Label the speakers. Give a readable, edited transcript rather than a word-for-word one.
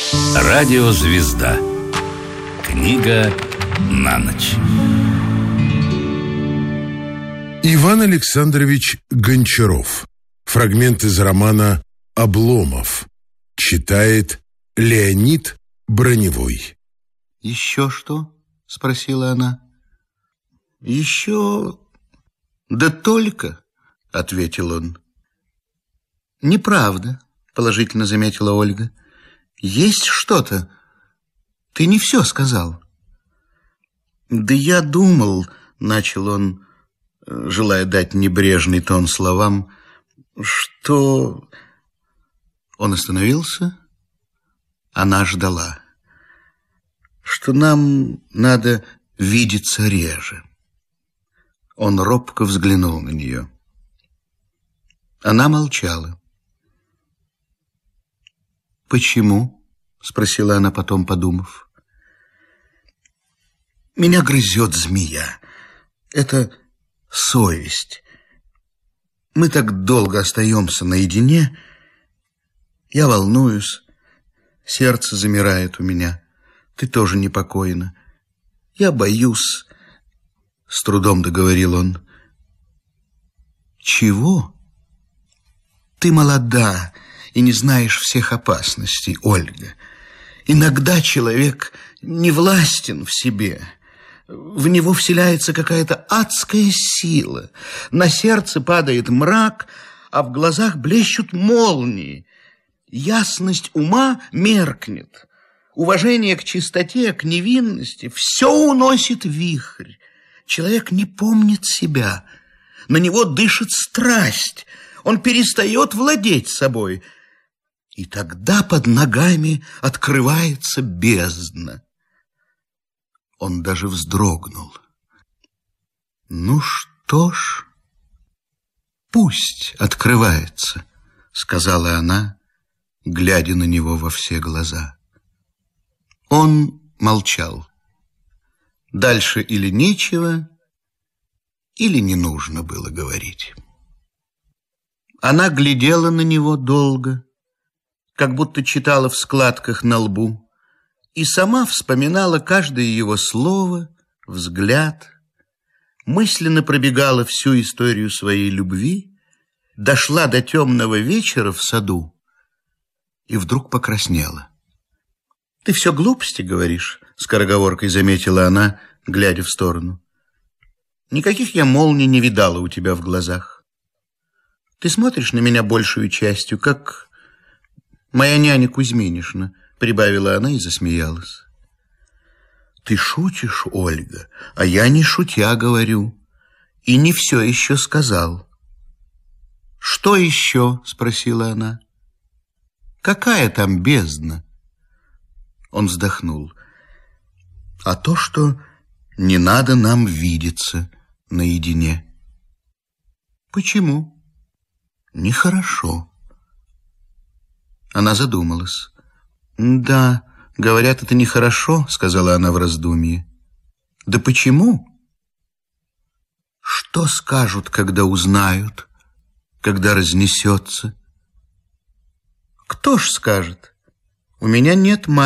Speaker 1: Радиозвезда. Книга на ночь.
Speaker 2: Иван Александрович Гончаров. Фрагмент из романа «Обломов». Читает Леонид Броневой.
Speaker 3: «Еще что?» — спросила она. «Еще... да только...» — ответил он. «Неправда», — положительно заметила Ольга. «Есть что-то. Ты не все сказал». «Да я думал», — начал он, желая дать небрежный тон словам, «что...» Он остановился. Она ждала. «Что нам надо видеться реже». Он робко взглянул на нее. Она молчала. «Почему?» — спросила она потом, подумав. «Меня грызет змея. Это совесть. Мы так долго остаемся наедине. Я волнуюсь. Сердце замирает у меня. Ты тоже непокойна. Я боюсь...» С трудом договорил он. «Чего? Ты молода и не знаешь всех опасностей, Ольга. Иногда человек не властен в себе. В него вселяется какая-то адская сила. На сердце падает мрак, а в глазах блещут молнии. Ясность ума меркнет. Уважение к чистоте, к невинности все уносит вихрь. Человек не помнит себя. На него дышит страсть. Он перестает владеть собой. И тогда под ногами открывается бездна. Он даже вздрогнул. «Ну что ж, пусть открывается», — сказала она, глядя на него во все глаза. Он молчал. Дальше или нечего, или не нужно было говорить. Она глядела на него долго, как будто читала в складках на лбу, и сама вспоминала каждое его слово, взгляд, мысленно пробегала всю историю своей любви, дошла до темного вечера в саду и вдруг покраснела. «Ты все глупости говоришь», — скороговоркой заметила она, глядя в сторону. «Никаких я молний не видала у тебя в глазах. Ты смотришь на меня большую частью, как моя няня Кузьминишна», — прибавила она и засмеялась. «Ты шутишь, Ольга, а я не шутя говорю, и не все еще сказал». «Что еще?» — спросила она. «Какая там бездна?» Он вздохнул. «А то, что не надо нам видеться наедине». «Почему?» «Нехорошо». Она задумалась. «Да, говорят, это нехорошо», — сказала она в раздумье. «Да почему?» «Что скажут, когда узнают, когда разнесется?» «Кто ж скажет? У меня нет матери».